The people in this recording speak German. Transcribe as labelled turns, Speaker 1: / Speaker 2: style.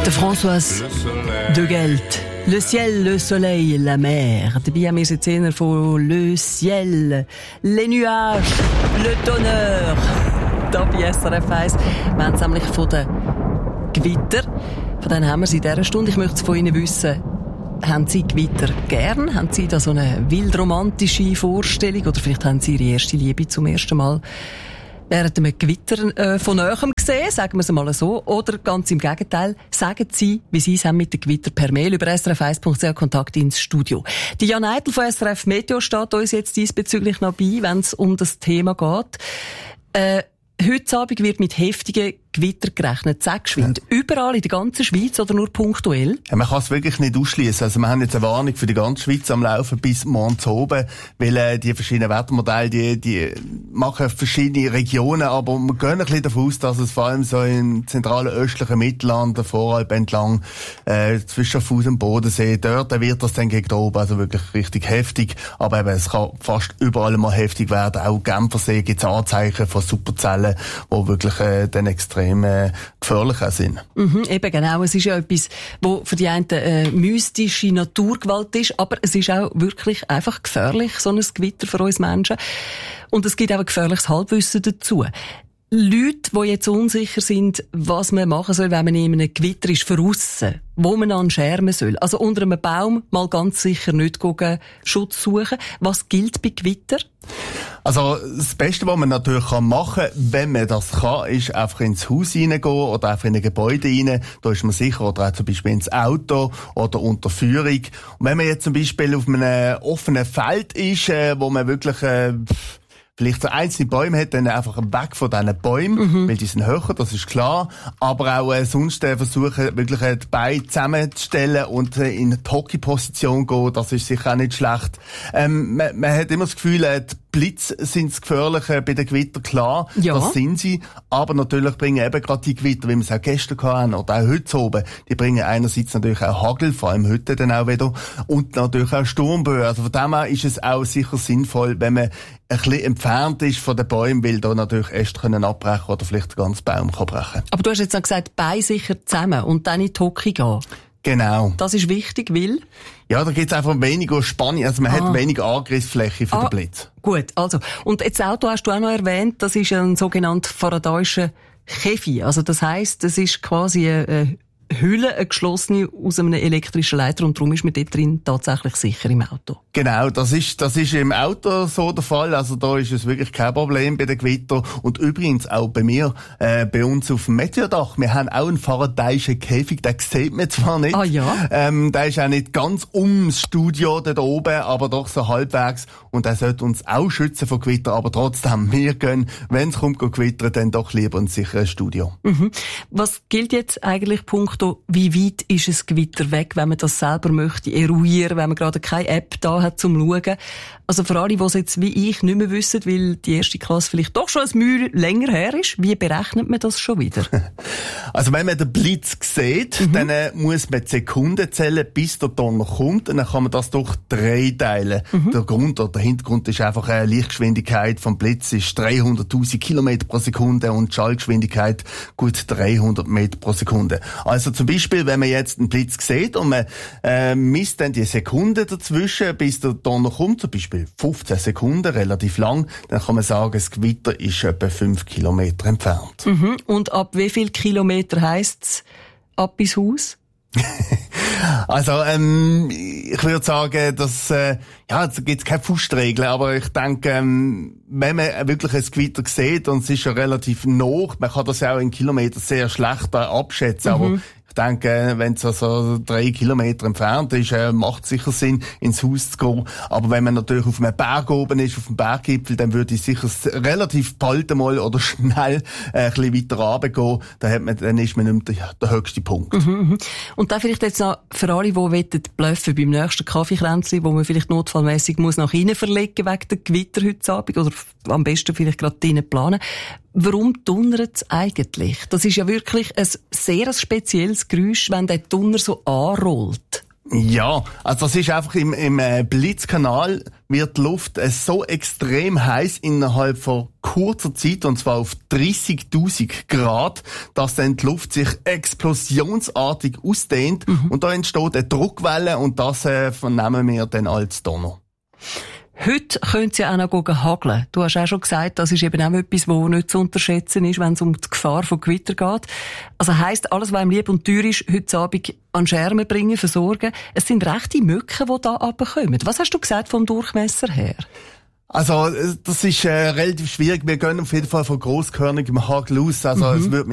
Speaker 1: De Françoise de Gelt. Le ciel, le soleil, la mer. Dabei haben wir jetzt eher von Le ciel, les nuages, le donneur. Da bei SRF 1. Wir haben es nämlich von den Gewitter. Von denen haben wir sie in dieser Stunde. Ich möchte es von Ihnen wissen. Haben Sie Gewitter gern? Haben Sie da so eine wildromantische Vorstellung? Oder vielleicht haben Sie Ihre erste Liebe zum ersten Mal während einem Gewitter von Nähem gesehen, sagen wir es mal so. Oder ganz im Gegenteil, sagen Sie, wie Sie es haben mit dem Gewitter per Mail über srf1.ch Kontakt ins Studio. Die Jan Eitel von SRF Meteo steht uns jetzt diesbezüglich noch bei, wenn es um das Thema geht. Heute Abend wird mit heftigen Gewitter gerechnet. Sag geschwind. Ja. Überall in der ganzen Schweiz oder nur punktuell?
Speaker 2: Ja, man kann es wirklich nicht ausschließen. Also wir haben jetzt eine Warnung für die ganze Schweiz am Laufen bis morgen zu oben, weil die verschiedenen Wettermodelle, die machen verschiedene Regionen, aber wir gehen ein bisschen davon aus, dass es vor allem so im zentralen östlichen Mittelland, der Voralp entlang, zwischen Schaffhausen und Bodensee, dort wird das dann gegen oben, also wirklich richtig heftig. Aber eben, es kann fast überall mal heftig werden. Auch Genfersee gibt es Anzeichen von Superzellen, die wirklich dann extrem gefährlich sind.
Speaker 1: Eben genau. Es ist ja etwas, wo für die einen mystische Naturgewalt ist, aber es ist auch wirklich einfach gefährlich, so ein Gewitter für uns Menschen. Und es gibt auch ein gefährliches Halbwissen dazu. Leute, die jetzt unsicher sind, was man machen soll, wenn man in einem Gewitter ist, von aussen, wo man an schärmen soll. Also unter einem Baum mal ganz sicher nicht gehen, Schutz suchen. Was gilt bei Gewitter?
Speaker 2: Also das Beste, was man natürlich machen kann, wenn man das kann, ist einfach ins Haus reingehen oder einfach in ein Gebäude rein. Da ist man sicher. Oder auch zum Beispiel ins Auto oder unter Führung. Und wenn man jetzt zum Beispiel auf einem offenen Feld ist, wo man wirklich vielleicht so einzelne Bäume hat, dann einfach weg von diesen Bäumen, weil die sind höher, das ist klar. Aber auch sonst versuchen, wirklich die Beine zusammenzustellen und in eine Hockey-Position gehen, das ist sicher auch nicht schlecht. Man hat immer das Gefühl, die Blitz sind das Gefährliche bei den Gewittern, klar, ja. Das sind sie. Aber natürlich bringen eben gerade die Gewitter, wie wir es auch gestern hatten oder auch heute oben, die bringen einerseits natürlich auch Hagel, vor allem heute dann auch wieder, und natürlich auch Sturmböen. Also von dem her ist es auch sicher sinnvoll, wenn man ein bisschen entfernt ist von den Bäumen, weil da natürlich Äste können abbrechen oder vielleicht den ganzen Baum kann brechen.
Speaker 1: Aber du hast jetzt noch gesagt, Beine sicher zusammen und dann in die Hocke gehen.
Speaker 2: Genau.
Speaker 1: Das ist wichtig, weil?
Speaker 2: Ja, da gibt's einfach weniger Spannung, also man hat weniger Angriffsfläche für den Blitz.
Speaker 1: Gut, also. Und das Auto hast du auch noch erwähnt, das ist ein sogenannter faradayischer Käfig. Also das heisst, es ist quasi eine Hülle, eine geschlossene aus einem elektrischen Leiter und darum ist man dort drin tatsächlich sicher im Auto.
Speaker 2: Genau, das ist im Auto so der Fall, also da ist es wirklich kein Problem bei den Gewitter und übrigens auch bei mir, bei uns auf dem Meteordach, wir haben auch einen faradayischen Käfig, den sieht man zwar nicht, der ist auch nicht ganz ums Studio dort oben, aber doch so halbwegs und der sollte uns auch schützen vor Gewitter, aber trotzdem, wir gehen, wenn es kommt gewittern, dann doch lieber ein sicheres Studio.
Speaker 1: Was gilt jetzt eigentlich punkto, wie weit ist ein Gewitter weg, wenn man das selber möchte eruieren, wenn man gerade keine App da hat zum Schauen? Also für alle, die es jetzt wie ich nicht mehr wissen, weil die erste Klasse vielleicht doch schon ein Mühe länger her ist, wie berechnet man das schon wieder?
Speaker 2: Also wenn man den Blitz sieht, dann muss man die Sekunden zählen, bis der Donner kommt, und dann kann man das durch 3 teilen. Der Hintergrund ist einfach eine Lichtgeschwindigkeit vom Blitz ist 300.000 Kilometer pro Sekunde und die Schallgeschwindigkeit gut 300 Meter pro Sekunde. Also zum Beispiel, wenn man jetzt einen Blitz sieht und man misst dann die Sekunden dazwischen, bis der Donner kommt, zum Beispiel 15 Sekunden, relativ lang, dann kann man sagen, das Gewitter ist etwa 5 Kilometer entfernt.
Speaker 1: Und ab wie viel Kilometer heisst's ab ins Haus?
Speaker 2: Also, ich würde sagen, dass, da gibt's keine Faustregel, aber ich denke, wenn man wirklich ein Gewitter sieht und es ist ja relativ nah, man kann das ja auch in Kilometern sehr schlecht abschätzen, aber ich denke, wenn es also 3 Kilometer entfernt ist, macht es sicher Sinn, ins Haus zu gehen. Aber wenn man natürlich auf einem Berg oben ist, auf dem Berggipfel, dann würde ich sicher relativ bald einmal oder schnell ein bisschen weiter runtergehen. Dann ist man nicht mehr der höchste Punkt.
Speaker 1: Und dann vielleicht jetzt noch für alle, die bluffen beim nächsten Kaffeekränzchen, wo man vielleicht notfallmässig muss nach innen verlegen wegen der Gewitter heute Abend oder am besten vielleicht gerade drinnen planen. Warum donnert es eigentlich? Das ist ja wirklich ein sehr spezielles Geräusch, wenn der Donner so anrollt.
Speaker 2: Ja, also das ist einfach im Blitzkanal wird die Luft so extrem heiß innerhalb von kurzer Zeit, und zwar auf 30.000 Grad, dass dann die Luft sich explosionsartig ausdehnt und da entsteht eine Druckwelle und das vernehmen wir dann als Donner.
Speaker 1: Heute können Sie auch noch hageln. Du hast auch schon gesagt, das ist eben auch etwas, was nicht zu unterschätzen ist, wenn es um die Gefahr von Gewitter geht. Also heisst, alles, was ihm lieb und teuer ist, heute Abend an Schermen bringen, versorgen. Es sind rechte Mücken, die da runterkommen. Was hast du gesagt vom Durchmesser her?
Speaker 2: Also, das ist relativ schwierig. Wir gehen auf jeden Fall von grosskörnigem Hagel aus. Also, es würde